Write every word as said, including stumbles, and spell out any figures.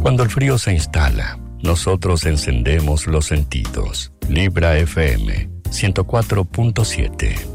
Cuando el frío se instala, nosotros encendemos los sentidos. Libra F M ciento cuatro punto siete.